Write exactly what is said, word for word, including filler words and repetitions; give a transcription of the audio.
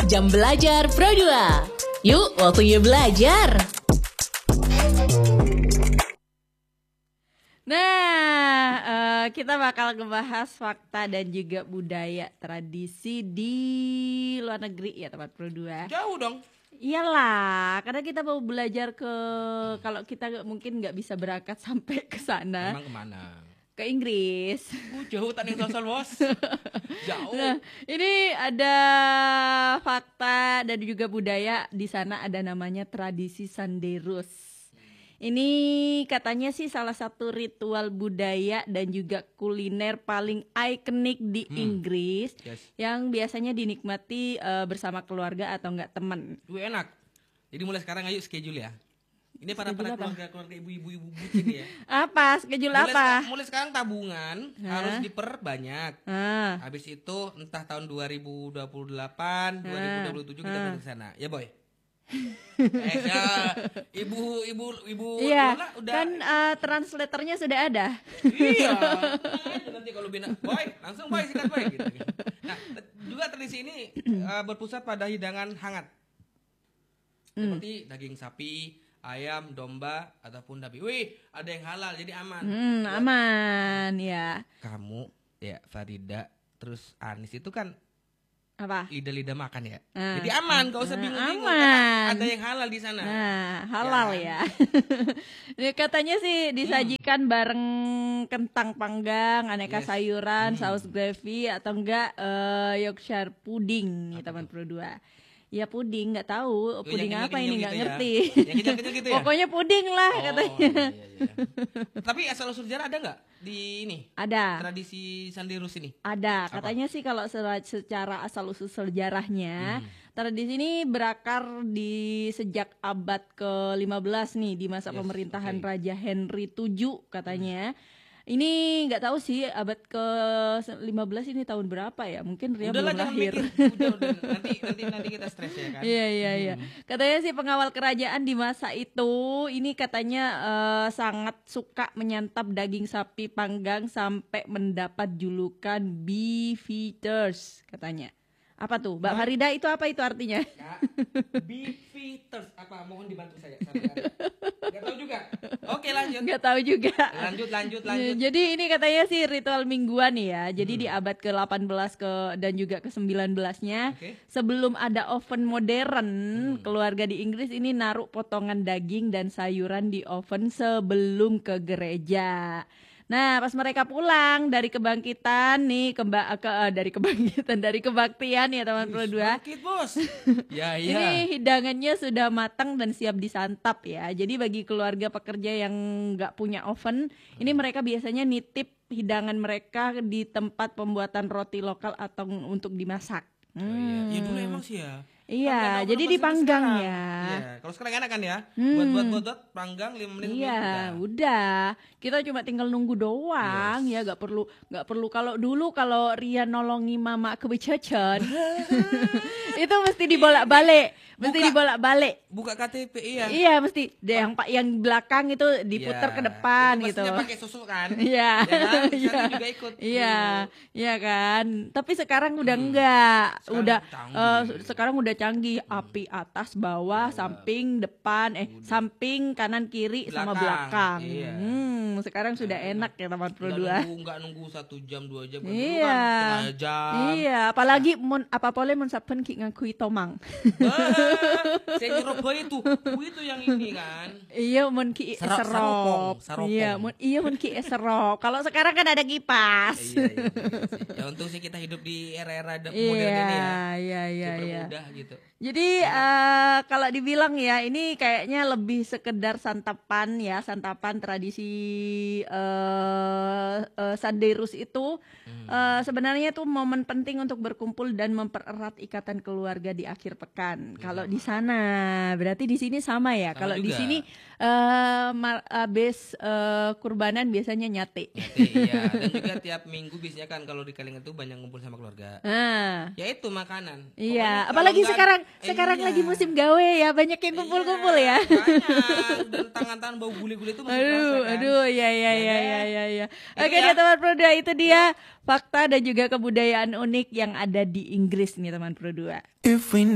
Jam Belajar Pro dua. Yuk, waktunya belajar. Nah, uh, kita bakal ngebahas fakta dan juga budaya tradisi di luar negeri ya teman Pro dua. Jauh dong. Iyalah, karena kita mau belajar ke, kalau kita mungkin nggak bisa berangkat sampai ke sana. Emang kemana? Ke Inggris. Uh, jauh tadi sosol bos. Jauh. Nah, ini ada fakta dan juga budaya di sana, ada namanya tradisi Sanderus. Ini katanya sih salah satu ritual budaya dan juga kuliner paling ikonik di hmm. Inggris yes. yang biasanya dinikmati uh, bersama keluarga atau enggak teman. Wih, enak. Jadi mulai sekarang ayo schedule ya. Ini para para keluarga-keluarga ibu-ibu bucin ya. Apa? Schedule mulai apa? Mulai, mulai sekarang tabungan Hah? harus diperbanyak. Hah? Habis itu entah tahun dua ribu dua puluh delapan, Hah? dua ribu dua puluh tujuh kita pergi ke sana. Ya, Boy. eh, ya, ibu ibu ibu iya, Lola udah kan uh, translatornya sudah ada. Iya. Nanti kalau bina, Boy, langsung Boy sikat Boy gitu. Nah, juga tradisi ini uh, berpusat pada hidangan hangat. Seperti hmm. daging sapi, ayam, domba ataupun babi. Wih, ada yang halal jadi aman. Hmm, aman ya. Kamu ya Farida terus Anis itu kan apa? Lidah-lidah makan ya. Nah, jadi aman, gak usah nah, bingung-bingung. Aman. Ada yang halal di sana. Nah, halal ya. ya. Katanya sih disajikan hmm. bareng kentang panggang, aneka yes. sayuran, hmm. saus gravy atau enggak uh, Yorkshire pudding nih teman Pro dua. Ya puding, nggak tahu puding oh, apa ini nggak gitu ngerti. Ya? Yang gitu ya? Pokoknya puding lah oh, katanya. Iya, iya, iya. Tapi asal usul sejarah ada nggak di ini? Ada. Tradisi Sanderus ini? Ada. Apa? Katanya sih kalau secara asal usul sejarahnya, hmm. tradisi ini berakar di sejak abad ke lima belas nih di masa yes, pemerintahan okay. Raja Henry ketujuh katanya. Hmm. Ini nggak tahu sih abad ke lima belas ini tahun berapa ya? Mungkin Ria belum lahir. Udah, udah. Nanti, nanti, nanti kita stres ya kan? Iya, iya, iya. Hmm. Katanya sih pengawal kerajaan di masa itu, ini katanya uh, sangat suka menyantap daging sapi panggang sampai mendapat julukan beef eaters katanya. Apa tuh? Mbak Farida itu apa itu artinya? Ya, beef eaters. Apa? Mohon dibantu saya. Gak tahu juga. Oke lanjut. Gak tahu juga. Lanjut, lanjut, lanjut. Jadi ini katanya sih ritual mingguan ya. Jadi hmm. di abad ke delapan belas ke dan juga ke sembilan belasnya, okay. sebelum ada oven modern, hmm. keluarga di Inggris ini naruh potongan daging dan sayuran di oven sebelum ke gereja. Nah, pas mereka pulang dari kebangkitan nih, keba ke uh, dari kebangkitan dari kebaktian ya teman Pro dua. Bangkit, Bos. Ya, iya. Ini hidangannya sudah matang dan siap disantap ya. Jadi bagi keluarga pekerja yang nggak punya oven, hmm. ini mereka biasanya nitip hidangan mereka di tempat pembuatan roti lokal atau untuk dimasak. Hmm. Oh, iya. Ya dulu emang sih ya. Iya, kan jadi dipanggang ya. Iya, kalau sekarang enak kan ya. Hmm. Buat buat buat panggang lima menit. Iya, udah. udah. Kita cuma tinggal nunggu doang yes. ya, nggak perlu nggak perlu kalau dulu kalau Ria nolongi mama ke bececen. itu mesti dibolak-balik, mesti dibolak-balik. Buka K T P iya. Iya, mesti. Deh yang pak yang belakang itu diputar ya, ke depan itu gitu. Pakai susu kan? Iya. ya kan? Iya. juga ikut. Iya, iya kan. Tapi sekarang udah hmm. enggak. Sekarang udah uh, sekarang udah canggih, hmm. api atas, bawah, ya, samping, depan, eh udah. samping, kanan, kiri, belakang. sama belakang. Iya. Hmm, sekarang sudah ya, enak ya teman Pro dua. Nunggu, nggak nunggu satu jam dua jam. Iya. Kan setengah jam. Iya, apalagi mon apa boleh mon saben ki ngakui tomang. Saya nyuruh itu, itu yang ini kan. Iya, mon ki serop. Iya, mon iya mon ki serop. Kalau sekarang kan ada kipas. Iya, iya, iya. Ya untung sih kita hidup di era-era modern iya, ini ya. Iya, iya, iya. Mudah gitu. Jadi uh, kalau dibilang ya ini kayaknya lebih sekedar santapan ya, santapan tradisi uh, uh, Sanderus itu hmm. uh, sebenarnya itu momen penting untuk berkumpul dan mempererat ikatan keluarga di akhir pekan. Hmm. Kalau di sana berarti di sini sama ya. Kalau di sini uh, habis uh, kurbanan biasanya nyate. Nyate iya. Dan juga tiap minggu biasanya kan kalau di Kalingan itu banyak ngumpul sama keluarga. Ah. Ya itu makanan. Iya, apalagi sekarang Sekarang iya. lagi musim gawe ya, banyak yang kumpul-kumpul ya. Banyak. Dan tangan-tangan bau guli-guli itu masih aduh, kan? aduh, ya ya ya ya ya ya. Oke ya, teman Pro dua, itu dia fakta dan juga kebudayaan unik yang ada di Inggris nih teman Pro dua.